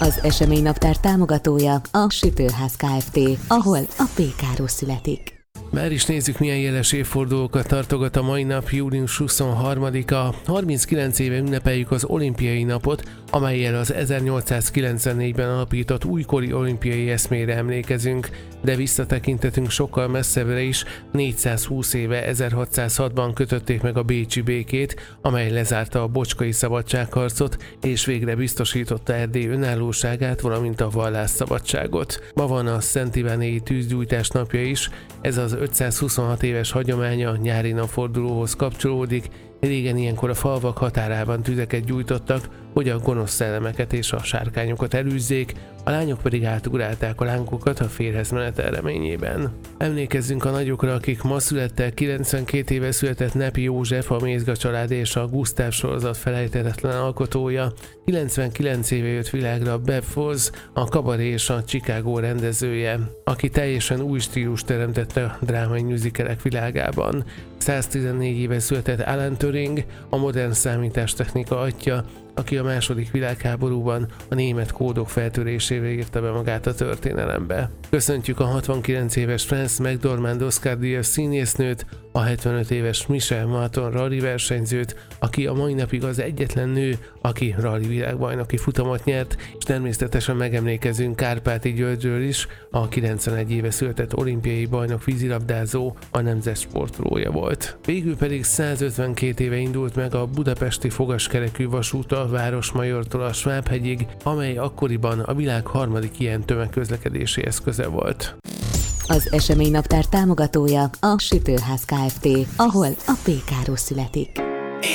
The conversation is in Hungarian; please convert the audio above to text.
Az eseménynaptár támogatója a Sütőház Kft., ahol a pékáról születik. Már is nézzük, milyen jeles évfordulókat tartogat a mai nap, június 23-a. 39 éve ünnepeljük az olimpiai napot, amellyel az 1894-ben alapított újkori olimpiai eszmére emlékezünk, de visszatekintetünk sokkal messzebbre is. 420 éve 1606-ban kötötték meg a bécsi békét, amely lezárta a bocskai szabadságharcot, és végre biztosította Erdély önállóságát, valamint a vallásszabadságot. Ma van a Szent Ivánéi tűzgyújtás napja is, ez az 526 éves hagyománya nyári napfordulóhoz kapcsolódik. Régen ilyenkor a falvak határában tüzeket gyújtottak, hogy a gonosz szellemeket és a sárkányokat elűzzék, a lányok pedig átugrálták a lángokat a férjhez menetel reményében. Emlékezzünk a nagyokra, akik ma születtek. 92 éve született Nepi József, a Mézga család és a Gusztáv sorozat felejthetetlen alkotója. 99 éve jött világra Bev Foz, a kabaré és a Chicago rendezője, aki teljesen új stílust teremtette a drámai musicalek világában. 114 éve született Alan Turing, a modern számítástechnika atya, aki a második világháborúban a német kódok feltörésével írta be magát a történelembe. Köszöntjük a 69 éves Frances McDormand Oscar-díjas színésznőt, a 75 éves Michelle Martin rally versenyzőt, aki a mai napig az egyetlen nő, aki rally világbajnoki futamot nyert, és természetesen megemlékezünk Kárpáti Györgyről is, a 91 éve született olimpiai bajnok vízilabdázó, a nemzet sportolója volt. Végül pedig 152 éve indult meg a budapesti fogaskerekű vasút a Városmajortól a Svábhegyig, amely akkoriban a világ harmadik ilyen tömegközlekedési eszköze volt. Az eseménynaptár támogatója a Sütőház Kft., ahol a pékáról születik.